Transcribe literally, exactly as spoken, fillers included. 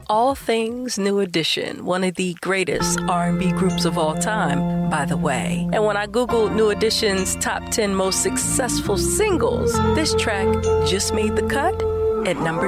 all things New Edition, one of the greatest R and B groups of all time, by the way. And when I Googled New Edition's top ten most successful singles, this track just made the cut at number